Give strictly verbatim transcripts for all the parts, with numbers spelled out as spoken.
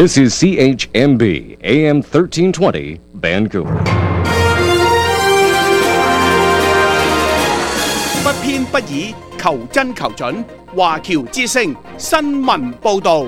This is C H M B A M thirteen twenty Vancouver。 不偏不倚，求真求準。華僑之聲新聞報導。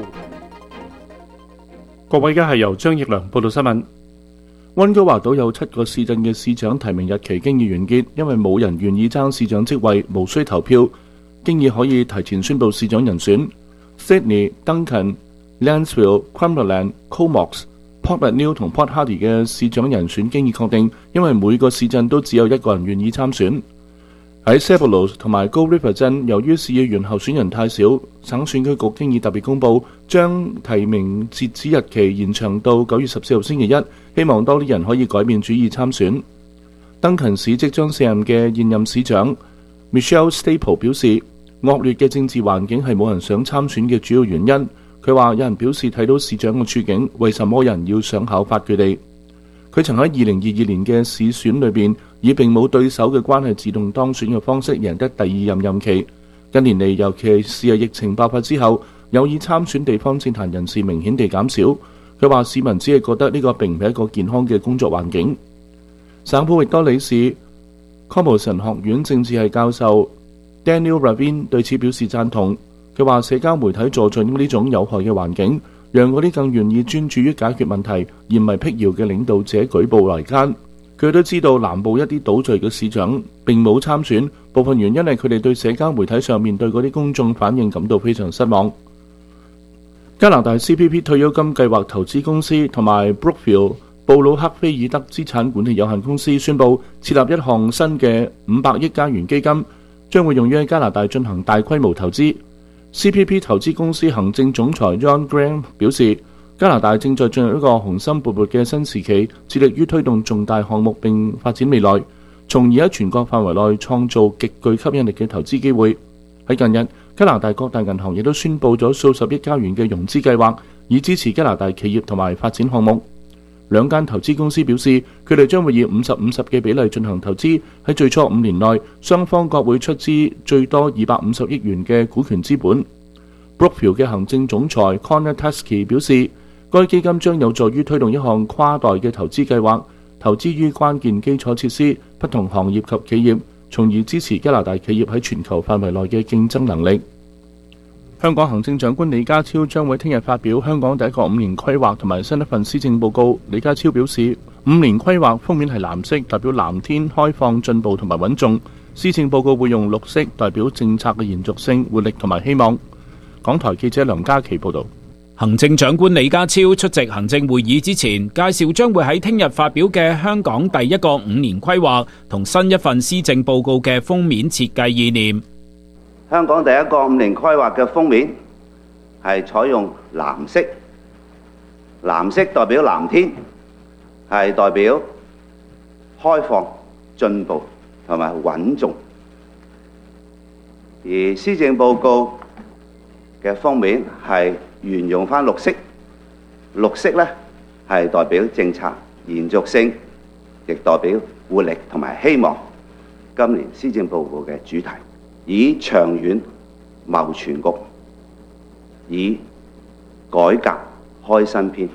各位，而家係由張奕良報道新聞。溫哥華島有七個市鎮嘅市長提名日期經已完結，因為冇人願意爭市長職位，無需投票，經已可以提前宣佈市長人選。Sydney、Duncan、Lanceville、Cumberland、Comox、Port McNeill 同 Port Hardy 嘅市長人選經已確定，因為每個市鎮都只有一個人願意參選。喺 Sebelos 同埋 Gold River 鎮，由於市議員候選人太少，省選舉局經已特別公佈，將提名截止日期延長到九月十四號星期一，希望多啲人可以改變主意參選。登勤市即將卸任嘅現任市長 Michelle Staple 表示，惡劣嘅政治環境係冇人想參選嘅主要原因。佢話有人表示睇到市長嘅處境，為什麼人要想考發佢哋？佢曾喺二零二二年嘅市選裏邊，以並冇對手嘅關係自動當選嘅方式贏得第二任任期。近年嚟，尤其是係疫情爆發之後，有意參選地方政壇人士明顯地減少。佢話市民只係覺得呢個並唔係一個健康嘅工作環境。省府域多里市 Commerson 學院政治系教授 Daniel Ravin 對此表示贊同。佢話社交媒體助進呢種有害嘅環境，讓嗰啲更願意專注於解決問題而唔係辟謠嘅領導者舉步維艱。佢都知道南部一啲島嶼嘅市長並冇參選，部分原因係佢哋對社交媒體上面對嗰啲公眾反應感到非常失望。加拿大 C P P 退休金計劃投資公司同埋 Brookfield 布魯克菲爾德資產管理有限公司宣布設立一項新嘅五百億加元基金，將會用於喺加拿大進行大規模投資。C P P 投資公司行政總裁 John Graham 表示，加拿大正在進入一個雄心勃勃嘅新時期，致力於推動重大項目並發展未來，從而喺全國範圍內創造極具吸引力嘅投資機會。喺近日，加拿大各大銀行亦都宣布咗數十億加元嘅融資計劃，以支持加拿大企業同埋發展項目。兩間投資公司表示，佢哋將會以五十五十嘅比例進行投資，喺最初五年內，雙方各會出資最多二百五十億元嘅股權資本。Brookfield 嘅行政總裁 Connor Teskey 表示，該基金將有助於推動一項跨代嘅投資計劃，投資於關鍵基礎設施、不同行業及企業，從而支持加拿大企業喺全球範圍內嘅競爭能力。香港行政長官李家超將會聽日發表香港第一個五年規劃同埋新一份施政報告。李家超表示，五年規劃封面係藍色，代表藍天、開放、進步同埋穩重；施政報告會用綠色，代表政策嘅延續性、活力同埋希望。港台記者梁嘉琪報導。 行政長官李家超出席行政會議之前，介紹將會喺聽日發表嘅香港第一個五年規劃同新一份施政報告嘅封面設計意念。 香港第一個五年規劃嘅封面係採用藍色，藍色代表藍天，係代表開放、進步同埋穩重。而施政報告嘅封面係沿用返綠色，綠色呢係代表政策延續性，亦代表活力同埋希望。今年施政報告嘅主題，以長遠謀全局，以改革開新篇，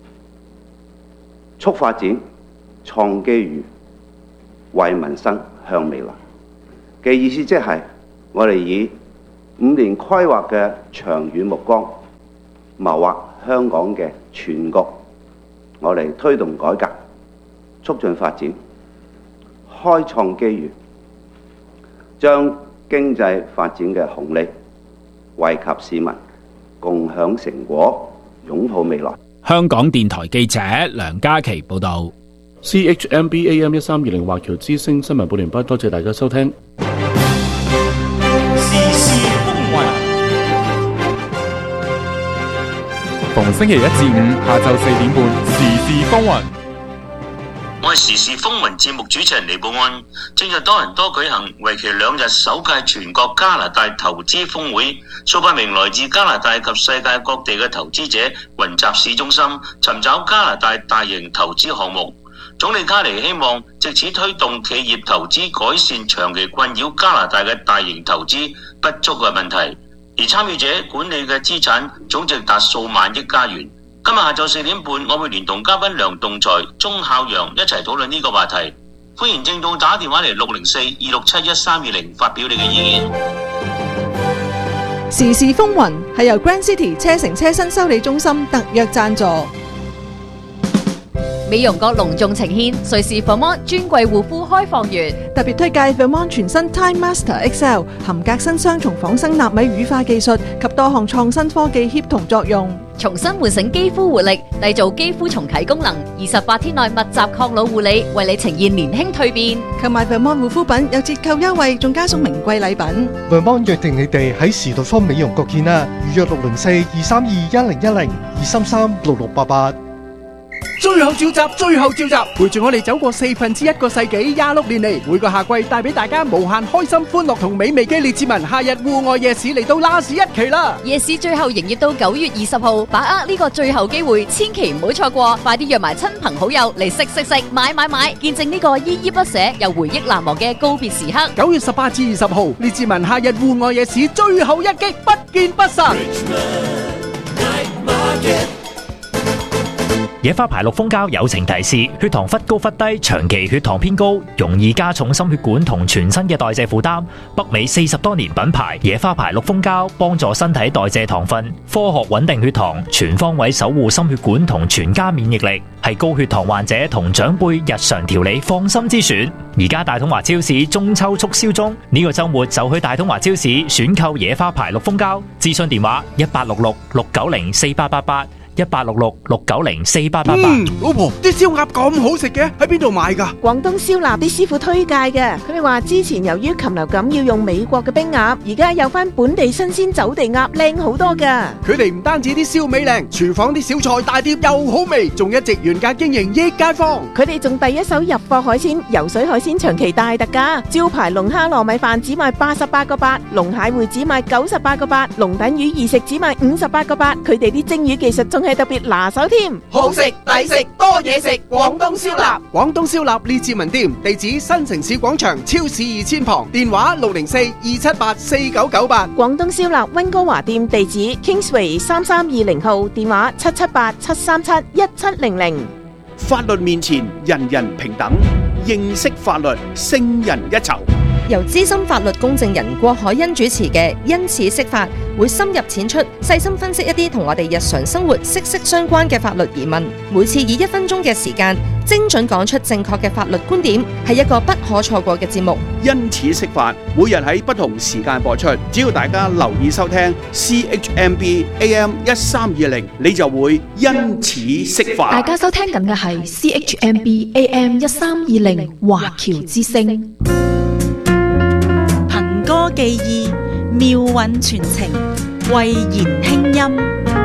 促發展、創機遇，為民生向未來嘅意思，即係我哋以五年規劃嘅長遠目光，謀劃香港嘅全局，我哋推動改革，促進發展，開創機遇，將經濟發展嘅紅利惠及市民，共享成果，擁抱未來。 香港電台記者梁嘉琪報導。 C H M B A M 一三二零華僑之聲新聞報完畢，多謝大家收聽。 時事風雲，逢星期一至五下晝四點半，時事風雲。 我係時事風雲節目主持人李寶安。正日多倫多舉行為期兩日首屆全國加拿大投資峰會，數百名來自加拿大及世界各地嘅投資者雲集市中心，尋找加拿大大型投資項目。總理卡尼希望藉此推動企業投資，改善長期困擾加拿大嘅大型投資不足嘅問題。而參與者管理嘅資產總值達數萬億加元。 今日下晝四點半，我會連同嘉賓梁棟才、鐘孝陽一齊討論呢個話題。歡迎聽眾打電話嚟六零四二六七一三二零發表你嘅意見。 時事風雲係由 Grand City 車城車身修理中心特約贊助。 美容閣隆重呈獻瑞士 Vermont 專櫃護膚開放月， 特別推介 Vermont 全新 Time Master X L， 含革新雙重仿生納米乳化技術及多項創新科技協同作用， 重新喚醒肌膚活力，締造肌膚重啟功能。二十八天內密集抗老護理，為你呈現年輕蛻變。 購買 Vermont 護膚品有折扣優惠，仲加送名貴禮品。 Vermont 約定你哋喺時代坊美容閣見啦，預約六零四二三二一零一零二三三六六八八。 最後召集，最後召集，陪住我哋走過四分之一個世紀，廿六年嚟，每個夏季帶俾大家無限開心、歡樂同美味嘅列治文夏日戶外夜市嚟到拉市一期啦！ 夜市最後營業到九月二十號，把握呢個最後機會，千祈唔好錯過，快啲約埋親朋好友嚟食食食、買買買，見證呢個依依不捨又回憶難忘嘅告別時刻。 九月十八至二十號，列治文夏日戶外夜市最後一擊，不見不散。 野花牌綠蜂膠友情提示：血糖忽高忽低，長期血糖偏高，容易加重心血管同全身嘅代謝負擔。北美四十多年品牌野花牌綠蜂膠，幫助身體代謝糖分，科學穩定血糖，全方位守護心血管同全家免疫力，係高血糖患者同長輩日常調理放心之選。而家大統華超市中秋促銷中，呢、這個週末就去大統華超市選購野花牌綠蜂膠。諮詢電話一八六六六九零四八八八。一八六六六九零四八八八。 嗯，老婆，啲燒鴨咁好食嘅，喺邊度買㗎？ 廣東燒臘啲師傅推介嘅，佢哋話之前由於禽流感要用美國嘅冰鴨，而家有翻本地新鮮走地鴨，靚好多㗎。 佢哋唔單止啲燒味靚，廚房啲小菜大碟又好味，仲一直原價經營益街坊。 佢哋仲第一手入貨海鮮，游水海鮮長期大特價，招牌龍蝦糯米飯只賣八十八個八，龍蟹會只賣九十八個八，龍躉魚二食只賣五十八個八。佢哋啲蒸魚技術仲係特別拿手添， 好食抵食多嘢食，廣東燒臘，廣東燒臘列治文店，地址新城市廣場超市二千旁，電話六零四二七八四九九八。 廣東燒臘溫哥華店地址 Kingsway 三三二零號，電話七七八七三七一七零零。 法律面前人人平等，認識法律勝人一籌。 由資深法律公證人郭海欣主持嘅因此釋法，會深入淺出，細心分析一啲同我哋日常生活息息相關嘅法律疑問。每次以一分鐘嘅時間，精準講出正確嘅法律觀點，係一個不可錯過嘅節目。 因此釋法，每日喺不同時間播出，只要大家留意收聽 C H M B A M 一三二零，你就會因此釋法。 大家收聽緊嘅係 C H M B A M 一三二零華僑之聲。 歌記憶，妙韻傳情，慧言輕音。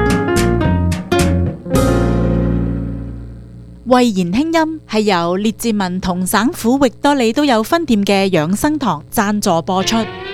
慧言輕音係由列治文同省府域多利都有分店嘅養生堂贊助播出。